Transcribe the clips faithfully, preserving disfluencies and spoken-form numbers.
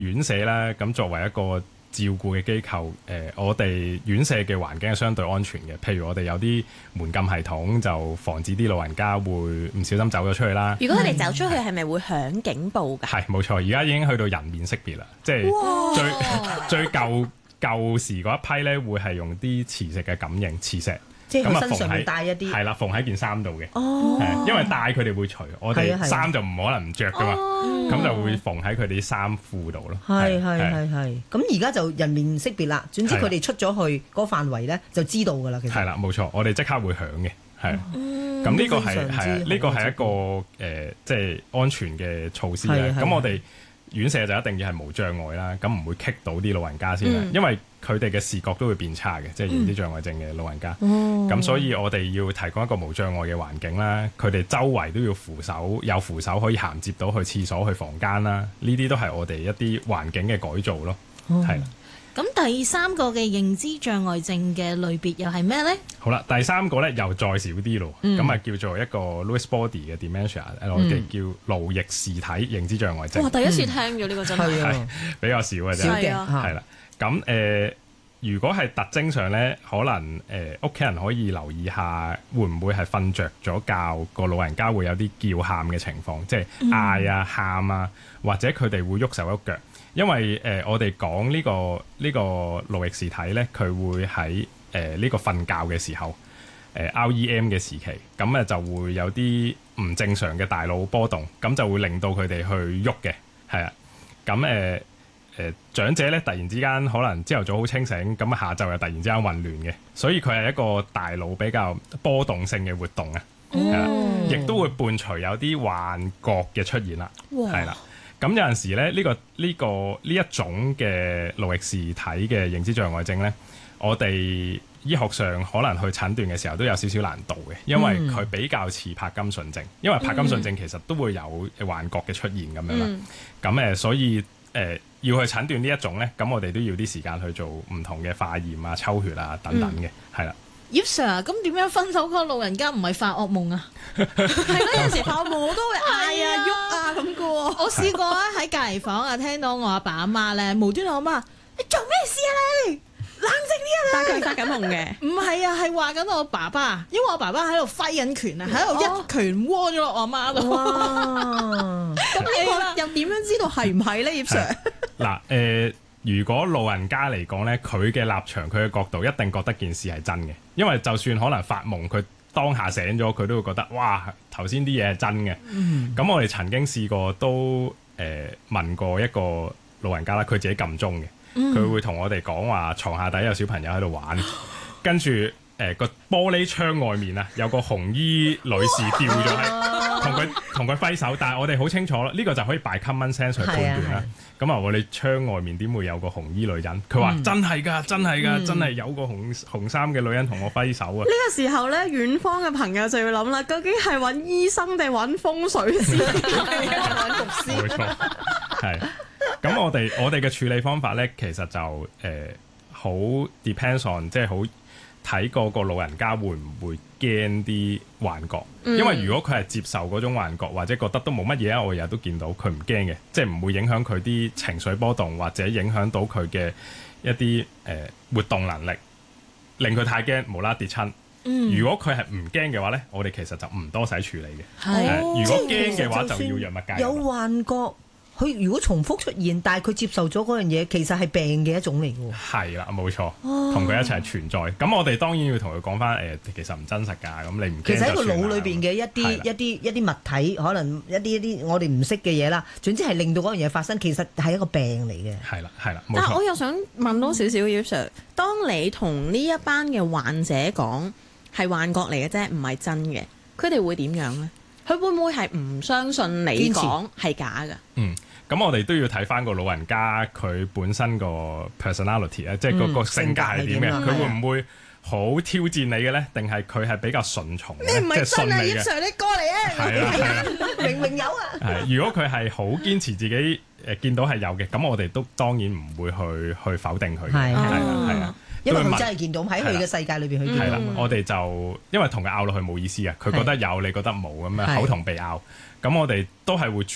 院舍啦，咁作為一個照顧嘅機構，誒、呃，我哋院舍嘅環境係相對安全嘅。譬如我哋有啲門禁系統，就防止啲老人家會唔小心走咗出去啦。 如果佢哋走出去，係咪會響警報㗎？ 係冇錯，而家已經去到人面識別啦，即係最最舊舊時嗰一批咧，會係用啲磁石嘅感應磁石。 即係佢身上面帶一啲， 係啦，縫喺件衫度嘅。 哦， 因為帶佢哋會除，我哋衫就唔可能唔着噶嘛，咁就會縫喺佢哋啲衫褲度咯。 係係係係。咁而家就人面識別啦，總之佢哋出咗去嗰個範圍咧，就知道噶啦。其實係啦，冇錯，我哋即刻會響嘅，係。咁呢個係係呢個係一個誒，即係安全嘅措施咧。咁我哋院舍就一定要係無障礙啦，咁唔會棘到啲老人家先啦，因為佢哋嘅視覺都會變差嘅，即係認知障礙症嘅老人家。咁、嗯、所以我哋要提供一個無障礙嘅環境啦，佢哋周圍都要扶手，有扶手可以銜接到去廁所、去房間啦。呢啲都係我哋一啲環境嘅改造咯，係啦、哦。 咁第三個嘅認知障礙症嘅類別又係咩呢？好啦，第三個咧又再少啲咯，咁啊、嗯、叫做一個 Lewy body 嘅 dementia，、嗯、我哋叫勞役氏體認知障礙症。 哇，第一次聽咗呢、嗯、個真係、 嗯、比較少嘅啫， 係啊， 係啦。咁誒、呃，如果係特徵上咧，可能誒屋企人可以留意下，會唔會係瞓着咗覺，個老人家會有啲叫喊嘅情況，即係嗌啊、喊啊，或者佢哋會喐手喐腳。因為誒、呃，我哋講呢個呢、呢個勞役氏體咧，佢會喺誒呢個瞓覺嘅時候，誒、呃、R E M 嘅時期，咁咧就會有啲唔正常嘅大腦波動，咁就會令到佢哋去喐嘅，係啊。咁誒誒長者咧，突然之間可能朝頭早好清醒，咁下晝又突然之間混亂嘅，所以佢係一個大腦比較波動性嘅活動啊，係啦、嗯，亦都會伴隨有啲幻覺嘅出現啦，係啦。咁有陣時咧，呢、呢個呢、呢個呢一種嘅勞役氏體嘅認知障礙症咧，我哋醫學上可能去診斷嘅時候都有少少難度嘅，因為佢比較似柏金遜症，因為柏金遜症其實都會有幻覺嘅出現咁樣啦。咁誒、嗯，所以誒、呃、要去診斷呢一種咧，咁我哋都要啲時間去做唔同嘅化驗啊、抽血啊等等嘅，係啦、嗯。 葉 Sir， 咁點樣分手嗰個老人家唔係發惡夢啊？係咯，有時發惡夢我都會嗌啊、喐啊咁嘅喎。我試過啊，喺隔離房啊，聽到我阿爸阿媽咧無端端我媽，你做咩事啊你？冷靜啲啊！ 但係佢發緊夢嘅。 唔係啊，係話緊我爸爸，因為我爸爸喺度揮緊拳啊，喺度一拳窩咗落我阿媽度。哇！咁你又點樣知道係唔係咧？葉 Sir 嗱誒。如果老人家嚟講呢，佢嘅立場、佢嘅角度一定覺得件事係真嘅，因為就算可能發夢，佢當下醒咗，佢都會覺得哇，頭先啲嘢係真嘅。咁、嗯、我哋曾經試過都誒、呃、問過一個老人家啦，佢自己撳鐘嘅，佢、嗯、會同我哋講話床下底有小朋友喺度玩，跟住誒個玻璃窗外面啊有個紅衣女士吊咗喺，同佢同佢揮手，但係我哋好清楚啦，呢、呢個就可以 by common sense 去判斷啦。咁啊！我哋窗外面點會有個紅衣女人？佢話、嗯、真係㗎，真係㗎，嗯、真係有個紅紅衫嘅女人同我揮手啊！呢個時候咧，遠方嘅朋友就要諗啦，究竟係揾醫生定揾風水師？揾毒師？ 冇錯，係。咁我哋我哋嘅處理方法咧，其實就誒好、呃、depends on，即係好睇個個老人家會唔會驚啲幻覺，嗯、因為如果佢係接受嗰種幻覺，或者覺得都冇乜嘢啊，我日日都見到佢唔驚嘅，即係唔會影響佢啲情緒波動，或者影響到佢嘅一啲誒、呃、活動能力，令佢太驚無啦啦跌親。嗯、如果佢係唔驚嘅話咧，我哋其實就唔多使處理嘅。係、呃，如果驚嘅話就要藥物介入。 有幻覺。佢如果重複出現，但係佢接受咗嗰樣嘢，其實係病嘅一種嚟嘅喎。 係啦，冇錯，同佢、哦、一齊存在。咁我哋當然要同佢講翻誒，其實唔真實㗎。咁你唔驚就算啦。其實喺個腦裏邊嘅一啲的一啲一啲物體，可能一啲一啲我哋唔識嘅嘢啦。總之係令到嗰樣嘢發生，其實係一個病嚟嘅。 係啦，係啦。 但係我又想問多少少葉 Sir，當你同呢一班嘅患者講係幻覺嚟嘅啫，唔係真嘅，佢哋會點樣咧？佢會唔會係唔相信你講係假㗎？ 嗯。咁我哋都要睇翻個老人家佢本身個 personality 啊、嗯，即係個個性格係點嘅，佢會唔會好挑戰你嘅咧？定係佢係比較順從嘅？ 你唔係真啊，葉 Sir，你過嚟啊！係啊，明明有啊。 係，如果佢係好堅持自己誒、呃、見到係有嘅，咁我哋都當然唔會去去否定佢嘅。係啊，係啊。 因為佢真係見到喺佢嘅世界裏邊去見到。係啦， 我哋就因為同佢拗落去冇意思啊，佢覺得有，你覺得冇咁樣口同鼻拗，咁我哋都係會轉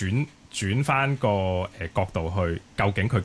轉翻個誒角度去，究竟佢